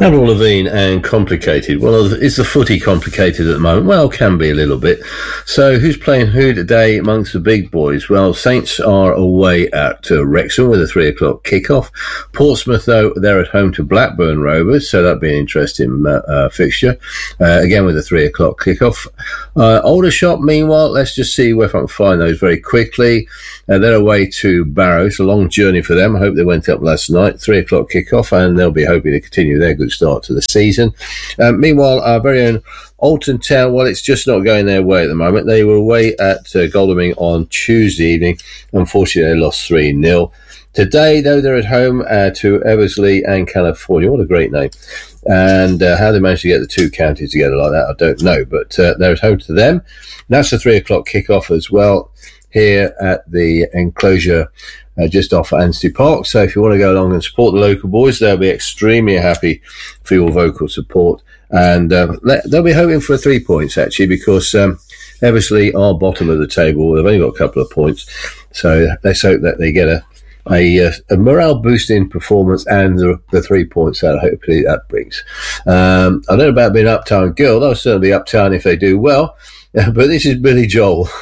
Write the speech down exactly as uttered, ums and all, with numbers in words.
Avril Lavigne and Complicated. Well, is the footy complicated at the moment? Well, can be a little bit. So who's playing who today amongst the big boys? Well, Saints are away at uh, Wrexham with a three o'clock kickoff. Portsmouth, though, they're at home to Blackburn Rovers, so that'll be an interesting uh, uh, fixture. Uh, again with a three o'clock kickoff. Uh, Aldershot, meanwhile, let's just see where I can find those very quickly. Uh, they're away to Barrow. It's a long journey for them. I hope they went up last night. Three o'clock kickoff, and they'll be hoping to continue their good start to the season. Um, meanwhile, our very own Alton Town, well, it's just not going their way at the moment. They were away at uh, Godalming on Tuesday evening. Unfortunately, they lost three nil. Today, though, they're at home uh, to Eversley and California. What a great name. And uh, how they managed to get the two counties together like that, I don't know. But uh, they're at home to them. And that's a three o'clock kickoff as well here at the enclosure uh, just off Anstey Park. So if you want to go along and support the local boys, they'll be extremely happy for your vocal support. And uh, they'll be hoping for three points, actually, because um, Eversley are bottom of the table. They've only got a couple of points. So let's hope that they get a A, a morale boosting performance and the, the three points that hopefully that brings. Um, I don't know about being Uptown Girl. They'll certainly be Uptown if they do well. But this is Billy Joel